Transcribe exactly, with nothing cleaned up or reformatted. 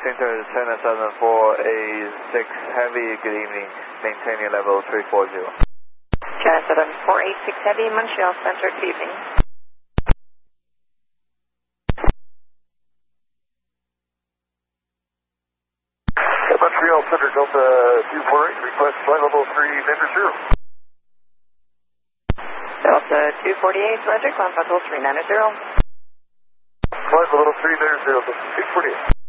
Center China seven four A six Heavy, good evening. Maintain your level three four zero. China seven four A six Heavy, Montreal Center, good evening. Montreal Center Delta two four eight, request flight level three niner zero. Delta two forty-eight, roger, ground level three niner zero. Flight level three niner zero, two forty-eight.